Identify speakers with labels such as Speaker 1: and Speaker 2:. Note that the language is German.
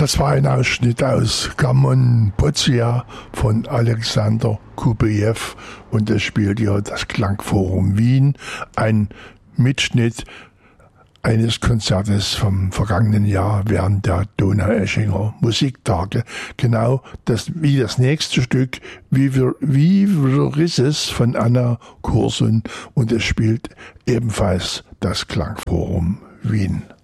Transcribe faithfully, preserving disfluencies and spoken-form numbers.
Speaker 1: Das war ein Ausschnitt aus Kamon Pozia von Alexander Kubejew und es spielt ja das Klangforum Wien, ein Mitschnitt eines Konzertes vom vergangenen Jahr während der Donaueschinger Musiktage. Genau das, wie das nächste Stück, Vivre Risses von Anna Kursun, und es spielt ebenfalls das Klangforum Wien.